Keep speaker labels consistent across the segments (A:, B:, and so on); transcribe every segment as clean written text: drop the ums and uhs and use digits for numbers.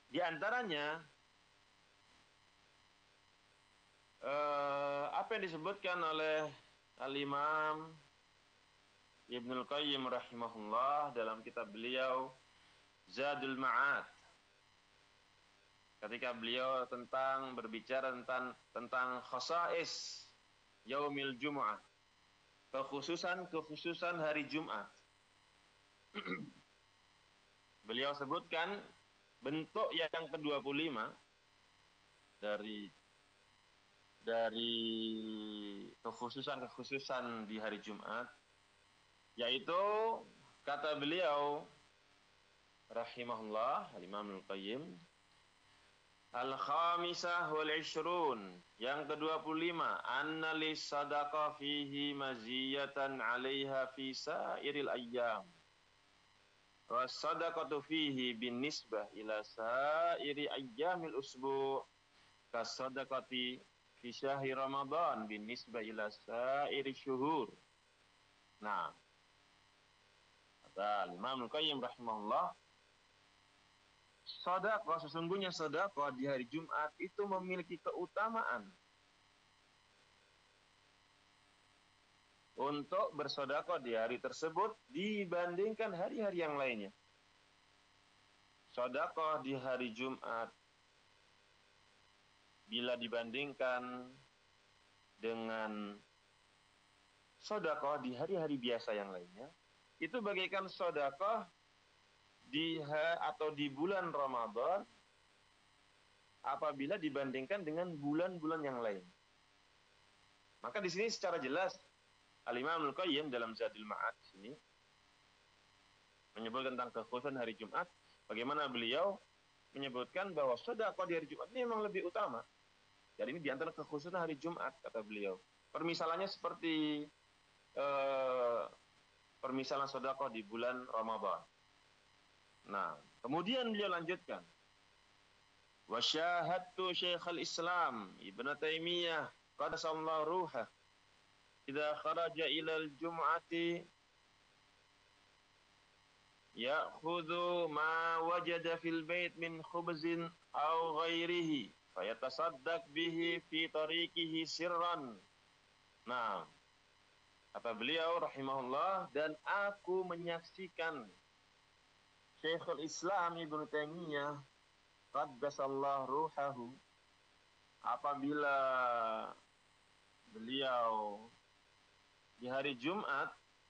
A: Di antaranya apa yang disebutkan oleh Al-Imam Ibnul Qayyim rahimahullah dalam kitab beliau Zadul Ma'ad, ketika beliau berbicara tentang khasais yaumil Jum'ah, kekhususan hari Jumat. Beliau sebutkan bentuk yang ke-25 dari kekhususan di hari Jumat, yaitu kata beliau rahimahullah Al-Imam Al-Qayyim, Al-Khamisah wal-Ishrun, yang ke-25, anna lis-sadaqah fihi maziyatan 'alaiha fi sa'iril ayyam. Was-sadaqatu fihi binisbah ila sa'iri ayyamil usbu' kas-sadaqati fi syahri Ramadan binisbah ila sa'iri syuhur. Nah, kata Imam Al-Qayyim rahimahullah, sesungguhnya sedekah di hari Jumat itu memiliki keutamaan untuk bersedekah di hari tersebut dibandingkan hari-hari yang lainnya. Sedekah di hari Jumat bila dibandingkan dengan sedekah di hari-hari biasa yang lainnya, itu bagaikan sedekah di bulan Ramadan apabila dibandingkan dengan bulan-bulan yang lain. Maka di sini secara jelas Al-Imam Al-Qayyim dalam Zadul Ma'ad sini menyebutkan tentang kekhususan hari Jumat, bagaimana beliau menyebutkan bahwa sedekah di hari Jumat ini memang lebih utama. Jadi ini di antara kekhususan hari Jumat, kata beliau. Permisalannya seperti permisalan sedekah di bulan Ramadan. Nah, kemudian beliau lanjutkan, wa syahadtu Syekhul Islam Ibnu Taimiyah qaddasallahu ruhah idza kharaja ila al-jum'ati ya'khudhu ma wajada fil bait min khubzin aw ghairihi fayatasaddaq bihi fi tariqihi sirran. Nah, kata beliau rahimahullah, dan aku menyaksikan Syekhul Islam Ibnu Taimiyah qaddasallahu ruhahu, apabila beliau di hari Jumat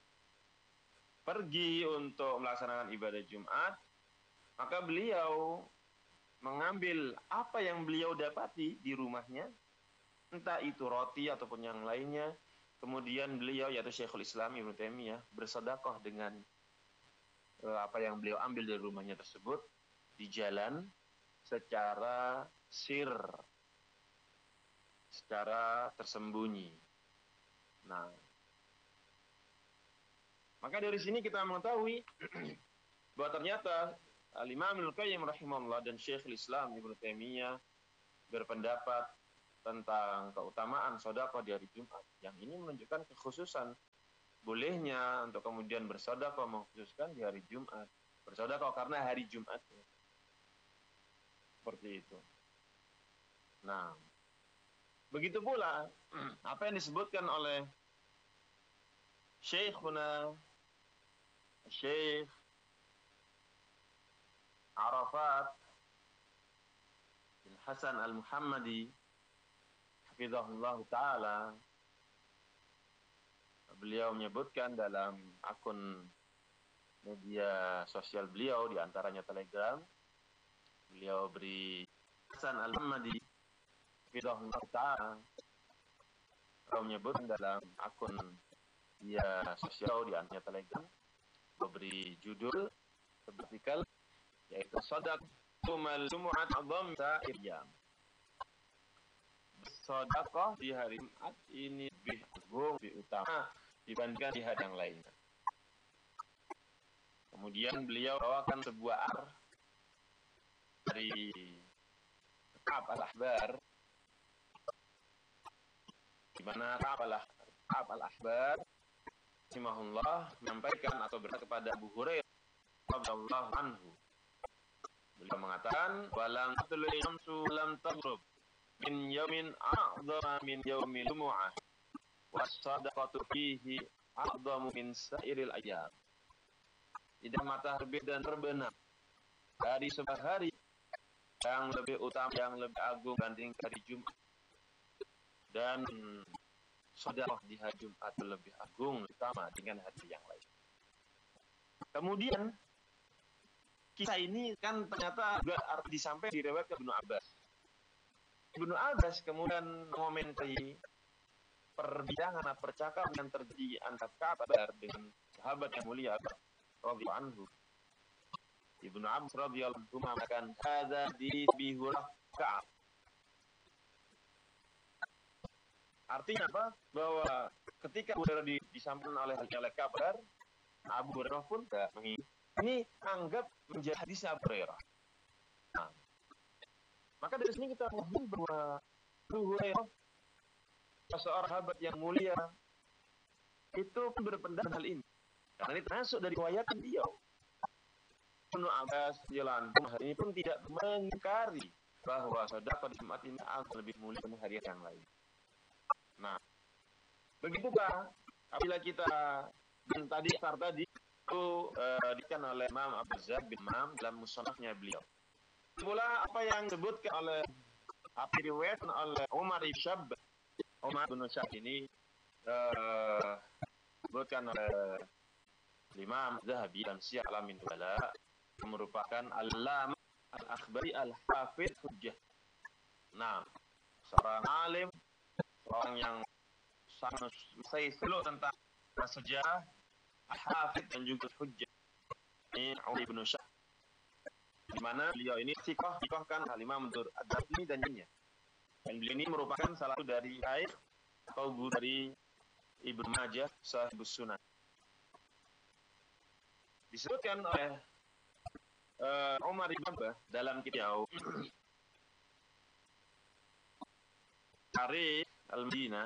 A: pergi untuk melaksanakan ibadah Jumat, maka beliau mengambil apa yang beliau dapati di rumahnya, entah itu roti ataupun yang lainnya. Kemudian beliau, yaitu Syekhul Islam Ibnu Taimiyah, bersedekah dengan apa yang beliau ambil dari rumahnya tersebut di jalan secara secara tersembunyi. Nah, maka dari sini kita mengetahui bahwa ternyata Al-Imam Al-Qayyim rahimahullah dan Syekhul Islam Ibnu Taimiyah berpendapat tentang keutamaan sedekah di hari Jumat. Yang ini menunjukkan kekhususan bolehnya untuk kemudian bersedekah, mengkhususkan di hari Jumat. Bersedekah karena hari Jumat. Seperti itu. Nah, begitu pula apa yang disebutkan oleh Syekhuna Syekh Arafat bin Hasan Al-Muhammadi hafizahullah ta'ala. Beliau menyebutkan dalam akun media sosial beliau, di antaranya Telegram, beliau beri Hasan Al-Muhammadi hafizahullah ta'ala. Beliau menyebutkan dalam akun media sosial, di antaranya Telegram, beri judul artikel, yaitu Shadaqatul Jumu'at A'zam Sa'ir Jam. Sedekah di hari Jumat ini lebih agung, lebih utama dibandingkan di hari yang lainnya. Kemudian beliau bawakan sebuah dari Ka'ab al-Ahbar, di mana Ka'ab al-Ahbar rahimahullah menyampaikan atau berkata kepada Abu Hurairah radhiyallahu anhu, Kita mengatakan walam tatlul syamsu lam taghrib min yaumin a'dhama min yaumil jumu'ah was-sadaqatu fihi a'dhamu min sa'iril ayyam. Tidak matahari dan terbenam dari sebuah hari yang lebih utama, yang lebih agung dibanding hari Jumat, dan sedekah di hari Jumat lebih agung utama dengan hari yang lain. Kemudian kisah ini kan ternyata juga disampaikan di riwayat Ibnu Abbas. Ibnu Abbas kemudian mengomentari perbincangan percakapan yang terjadi antara Ka'ab dengan sahabat yang mulia radhiyallahu anhu. Ibnu Abbas radhiyallahu anhu mengatakan hadza di bihurah Ka'ab. Artinya apa? Bahwa ketika Hurairah disampaikan oleh Ka'ab, Abu Hurairah pun tidak mengikuti. Ini anggap menjadi hadis Abu Hurairah. Nah, maka dari sini kita mengetahui bahwa Abu Hurairah, seorang sahabat yang mulia, itu pun berpendapat hal ini. Karena ini termasuk dari riwayat beliau. Ibnu Abbas jalan hal ini pun tidak mengingkari bahwa sedekah di Jumat ini akan lebih mulia dari hari yang lain. Nah, begitukah apabila kita dan tadi itu dikatakan oleh Imam Abu Zar bin Imam dalam musnadnya beliau. Pula apa yang disebutkan oleh diriwayatkan oleh Umar bin Syab ini disebutkan oleh Imam Zahabi dalam Syiar Alamin Nubala, merupakan Al-Lam Al-Akhbari Al-Hafidh Hujjah. Nah, seorang alim, seorang yang sangat seluruh tentang sejarah, Al-Hafidh dan juga Hujjah. Ini Umar bin Syab, di mana beliau ini sikohkan Al-Imam Ad-Darimi dan lainnya. Dan beliau ini merupakan salah satu dari syekh atau guru dari Ibnu Majah Sahibus Sunan. Disebutkan oleh Umar bin Abbas dalam kitab Tarikh Al-Madinah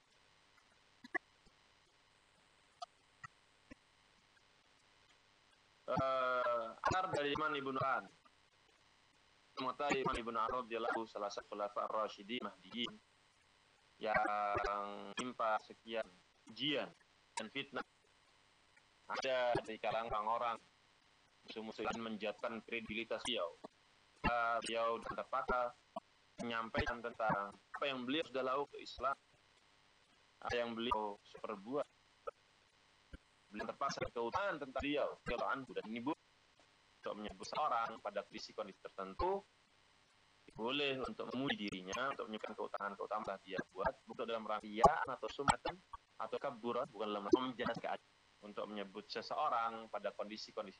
A: dari Iman Ibnu An. Mengetahui Iman Ibnu An radhiyallahu salah satu khulafa ar-rasyidin mahdiyin yang timpa sekian ujian dan fitnah. Ada di kalangan orang musuh-musuh yang menjatuhkan kredibilitas beliau dan terpaksa menyampaikan tentang apa yang beliau sudah lakukan ke Islam, apa yang beliau perbuat. Beliau terpaksa keutamaan tentang beliau dan ini untuk menyebut seorang pada kondisi tertentu boleh untuk memuji dirinya, untuk menyebutkan keutamaan telah dia buat, bukan dalam rangka atau sumatan atau kaburan, bukan dalam rangka menjelaskan, untuk menyebut seseorang pada kondisi